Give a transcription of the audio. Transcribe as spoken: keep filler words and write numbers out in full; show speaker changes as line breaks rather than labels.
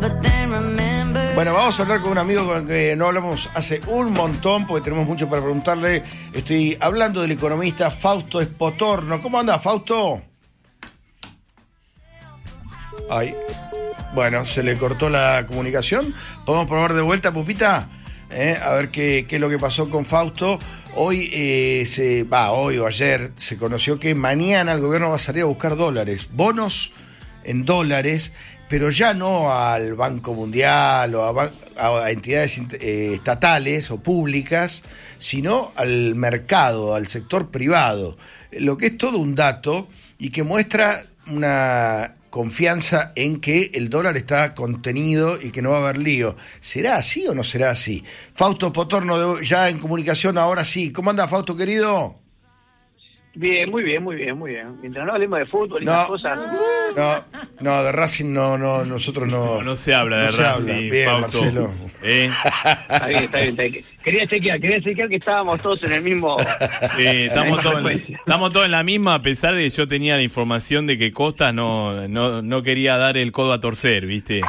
Bueno, vamos a hablar con un amigo con el que no hablamos hace un montón, porque tenemos mucho para preguntarle. Estoy hablando del economista Fausto Espotorno. ¿Cómo anda, Fausto? Ay, bueno, se le cortó la comunicación. ¿Podemos probar de vuelta, Pupita? Eh, a ver qué, qué es lo que pasó con Fausto. Hoy, eh, se va, hoy o ayer, se conoció que mañana el gobierno va a salir a buscar dólares, bonos en dólares, pero ya no al Banco Mundial o a, a entidades eh, estatales o públicas, sino al mercado, al sector privado, lo que es todo un dato y que muestra una confianza en que el dólar está contenido y que no va a haber lío. ¿Será así o no será así? Fausto Espotorno, ya en comunicación, ahora sí. ¿Cómo anda, Fausto, querido?
Bien, muy bien, muy bien, muy bien. Mientras no hablemos de fútbol y
no,
esas cosas...
No, no, de Racing no, no, nosotros no...
No, no se habla de
no se
Racing,
habla. Bien,
Fausto.
Marcelo.
¿Eh?
Está bien, está bien, está bien. Quería chequear, quería chequear que estábamos todos en el mismo...
Sí, estamos, todos en,
frecuencia.
estamos todos en la misma, a pesar de que yo tenía la información de que Costa no, no, no quería dar el codo a torcer, ¿viste?